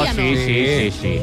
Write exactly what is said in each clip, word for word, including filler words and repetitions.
No, sí, sí, sí, sí.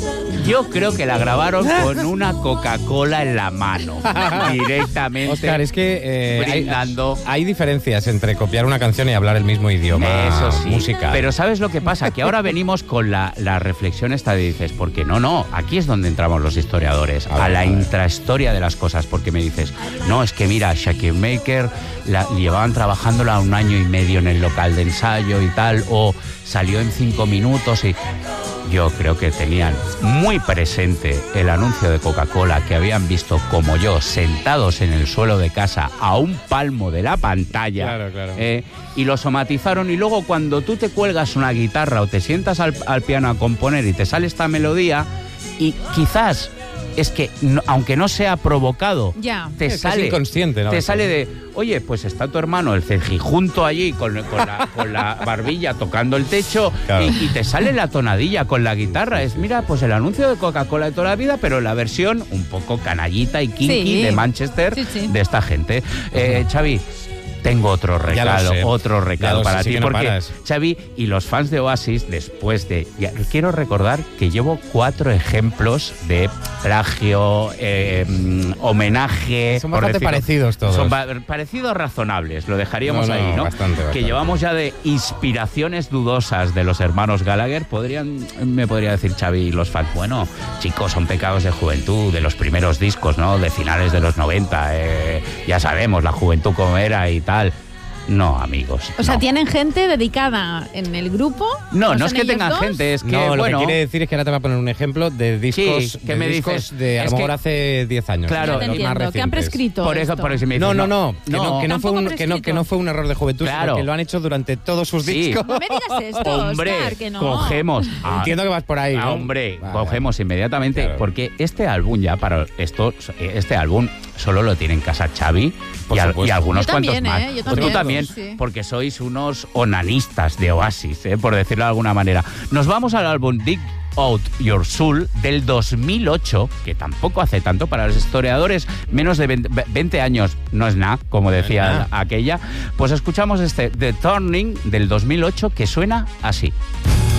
Yo creo que la grabaron con una Coca-Cola en la mano, directamente. Óscar, es que eh, brindando. Hay, hay diferencias entre copiar una canción y hablar el mismo idioma. Eso sí. Música. Pero ¿sabes lo que pasa? Que ahora venimos con la, la reflexión esta de dices, porque no, no, aquí es donde entramos los historiadores, a, a ver, la a intrahistoria de las cosas, porque me dices, no, es que mira, Shakir Maker la, llevaban trabajándola un año y medio en el local de ensayo y tal, o salió en cinco minutos y... Yo creo que tenían muy presente el anuncio de Coca-Cola que habían visto como yo, sentados en el suelo de casa a un palmo de la pantalla. Claro, claro. Eh, y lo somatizaron y luego cuando tú te cuelgas una guitarra o te sientas al, al piano a componer y te sale esta melodía y quizás... Es que, no, aunque no sea provocado, ya. te es sale, es inconsciente, ¿no? te sale de, oye, pues está tu hermano, el cejijunto allí con, con, la, con la barbilla tocando el techo, claro. y, y te sale la tonadilla con la guitarra. Es, mira, pues el anuncio de Coca-Cola de toda la vida, pero la versión un poco canallita y kinky sí. de Manchester, sí, sí. de esta gente. Eh, Xavi, tengo otro regalo, otro regalo para ti, sí no porque paras. Xavi y los fans de Oasis, después de... Ya, quiero recordar que llevo cuatro ejemplos de plagio, eh, homenaje... Son bastante decirlo, parecidos todos. Son parecidos razonables, lo dejaríamos no, no, ahí, ¿no? Bastante, bastante. Que llevamos ya de inspiraciones dudosas de los hermanos Gallagher. Podrían, me podría decir Xavi y los fans, bueno, chicos, son pecados de juventud, de los primeros discos, ¿no? De finales de los noventa, eh, ya sabemos la juventud como era y tal. No, amigos. O sea, no. ¿tienen gente dedicada en el grupo? No, no es que tengan dos? gente, es que, no, lo bueno... que quiere decir es que ahora te va a poner un ejemplo de discos, sí, ¿qué de, me discos dices? de a lo mejor que, hace diez años. Claro, te entiendo, más que han prescrito por eso, por eso me dices, no, no, no, no, que no, que no, fue un, que, no, que no fue un error de juventud, claro. sino que lo han hecho durante todos sus sí. discos. No me digas esto, hombre, Oscar, que no. cogemos... Ah, entiendo que vas por ahí, ¿no? Hombre, vale, cogemos vale. inmediatamente, claro. porque este álbum ya, para esto, este álbum solo lo tiene en casa Xavi y, al, y algunos yo cuantos también, más. ¿eh? Yo pues tú también, sí. porque sois unos onanistas de Oasis, ¿eh? Por decirlo de alguna manera. Nos vamos al álbum Dig Out Your Soul del dos mil ocho, que tampoco hace tanto para los historiadores, menos de veinte años no es nada, como decía aquella. Pues escuchamos este The Turning del dos mil ocho, que suena así.